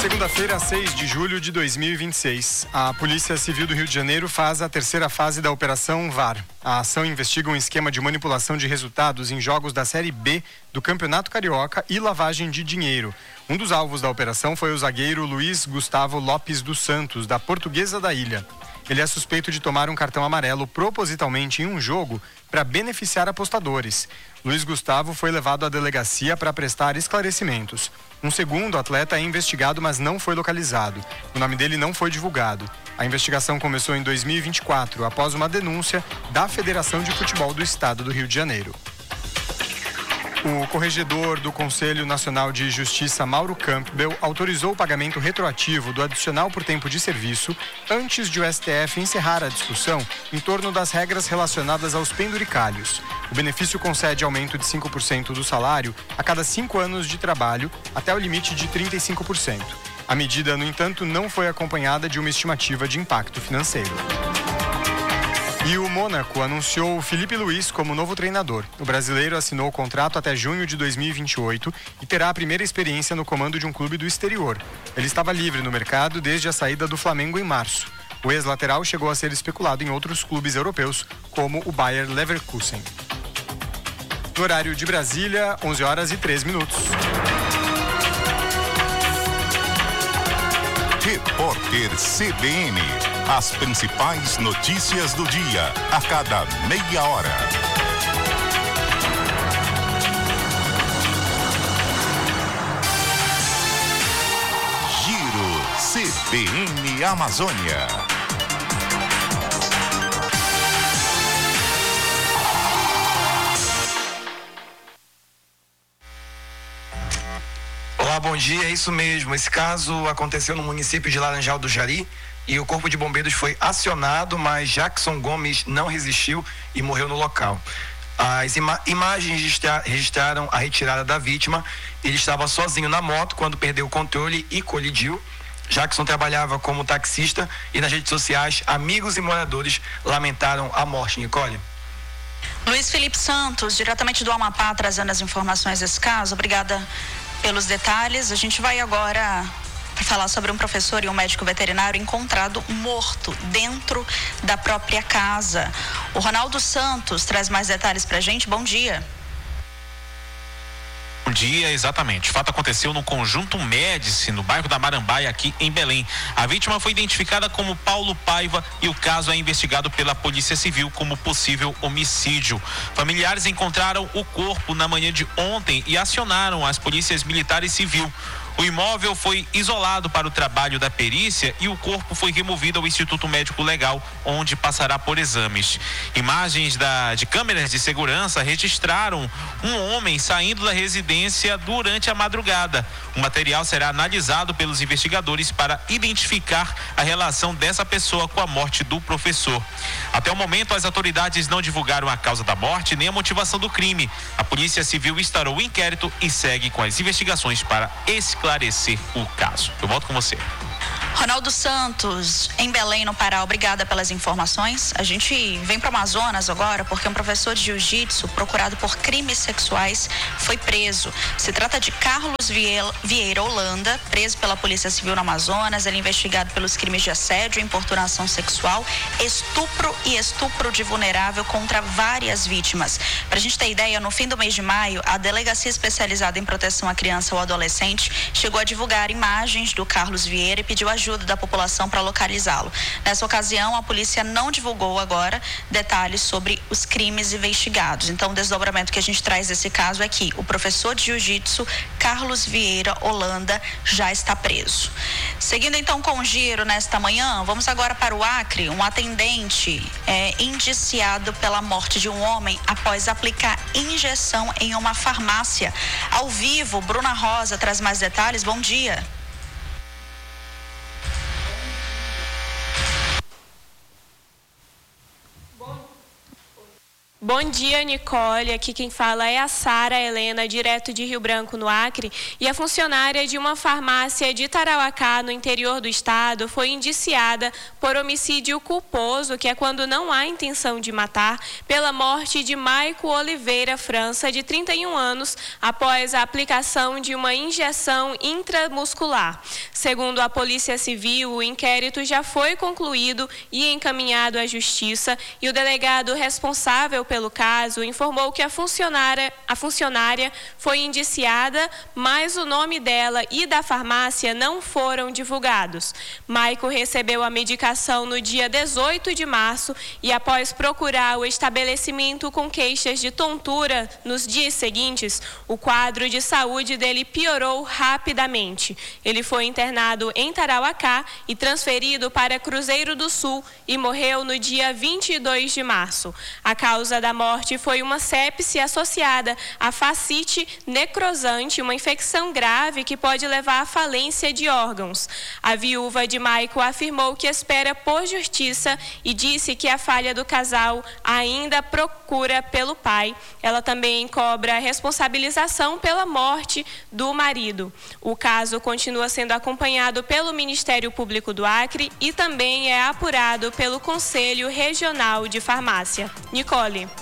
Segunda-feira, 6 de julho de 2026. A Polícia Civil do Rio de Janeiro faz a terceira fase da Operação VAR. A ação investiga um esquema de manipulação de resultados em jogos da Série B do Campeonato Carioca e lavagem de dinheiro. Um dos alvos da operação foi o zagueiro Luiz Gustavo Lopes dos Santos, da Portuguesa da Ilha. Ele é suspeito de tomar um cartão amarelo propositalmente em um jogo para beneficiar apostadores. Luiz Gustavo foi levado à delegacia para prestar esclarecimentos. Um segundo atleta é investigado, mas não foi localizado. O nome dele não foi divulgado. A investigação começou em 2024, após uma denúncia da Federação de Futebol do Estado do Rio de Janeiro. O corregedor do Conselho Nacional de Justiça, Mauro Campbell, autorizou o pagamento retroativo do adicional por tempo de serviço antes de o STF encerrar a discussão em torno das regras relacionadas aos penduricalhos. O benefício concede aumento de 5% do salário a cada 5 anos de trabalho, até o limite de 35%. A medida, no entanto, não foi acompanhada de uma estimativa de impacto financeiro. E o Mônaco anunciou o Filipe Luís como novo treinador. O brasileiro assinou o contrato até junho de 2028 e terá a primeira experiência no comando de um clube do exterior. Ele estava livre no mercado desde a saída do Flamengo em março. O ex-lateral chegou a ser especulado em outros clubes europeus, como o Bayer Leverkusen. No horário de Brasília, 11h03. Repórter CBN. As principais notícias do dia, a cada meia hora. Giro CBN Amazônia. Olá, bom dia, é isso mesmo. Esse caso aconteceu no município de Laranjal do Jari e o Corpo de Bombeiros foi acionado, mas Jackson Gomes não resistiu e morreu no local. As imagens registraram a retirada da vítima. Ele estava sozinho na moto quando perdeu o controle e colidiu. Jackson trabalhava como taxista e nas redes sociais, amigos e moradores lamentaram a morte. Nicole. Luiz Felipe Santos, diretamente do Amapá, trazendo as informações desse caso. Obrigada pelos detalhes. A gente vai agora falar sobre um professor e um médico veterinário encontrado morto dentro da própria casa. O Ronaldo Santos traz mais detalhes pra gente. Bom dia. Bom dia, exatamente. O fato aconteceu no Conjunto Médici, no bairro da Marambaia, aqui em Belém. A vítima foi identificada como Paulo Paiva e o caso é investigado pela Polícia Civil como possível homicídio. Familiares encontraram o corpo na manhã de ontem e acionaram as polícias militar e civil. O imóvel foi isolado para o trabalho da perícia e o corpo foi removido ao Instituto Médico Legal, onde passará por exames. Imagens de câmeras de segurança registraram um homem saindo da residência durante a madrugada. O material será analisado pelos investigadores para identificar a relação dessa pessoa com a morte do professor. Até o momento, as autoridades não divulgaram a causa da morte nem a motivação do crime. A Polícia Civil instaurou o inquérito e segue com as investigações para esclarecer o caso. Eu volto com você. Ronaldo Santos, em Belém, no Pará, obrigada pelas informações. A gente vem para o Amazonas agora porque um professor de jiu-jitsu procurado por crimes sexuais foi preso. Se trata de Carlos Vieira Holanda, preso pela Polícia Civil no Amazonas. Ele é investigado pelos crimes de assédio, importunação sexual, estupro e estupro de vulnerável contra várias vítimas. Para a gente ter ideia, no fim do mês de maio, a Delegacia Especializada em Proteção à Criança ou Adolescente chegou a divulgar imagens do Carlos Vieira e pediu ajuda da população para localizá-lo. Nessa ocasião, a polícia não divulgou agora detalhes sobre os crimes investigados. Então, o desdobramento que a gente traz desse caso é que o professor de jiu-jitsu, Carlos Vieira Holanda, já está preso. Seguindo então com o giro nesta manhã, vamos agora para o Acre. Um atendente é indiciado pela morte de um homem após aplicar injeção em uma farmácia. Ao vivo, Bruna Rosa traz mais detalhes. Bom dia. Bom dia, Nicole. Aqui quem fala é a Sara Helena, direto de Rio Branco, no Acre. E a funcionária de uma farmácia de Tarauacá, no interior do estado, foi indiciada por homicídio culposo, que é quando não há intenção de matar, pela morte de Maico Oliveira França, de 31 anos, após a aplicação de uma injeção intramuscular. Segundo a Polícia Civil, o inquérito já foi concluído e encaminhado à Justiça, e o delegado responsável pelo caso informou que a funcionária foi indiciada, mas o nome dela e da farmácia não foram divulgados. Maico recebeu a medicação no dia 18 de março e, após procurar o estabelecimento com queixas de tontura nos dias seguintes, o quadro de saúde dele piorou rapidamente. Ele foi internado em Tarauacá e transferido para Cruzeiro do Sul e morreu no dia 22 de março. A causa da morte foi uma sepse associada à fascite necrosante, uma infecção grave que pode levar à falência de órgãos. A viúva de Maico afirmou que espera por justiça e disse que a falha do casal ainda procura pelo pai. Ela também cobra a responsabilização pela morte do marido. O caso continua sendo acompanhado pelo Ministério Público do Acre e também é apurado pelo Conselho Regional de Farmácia. Nicole.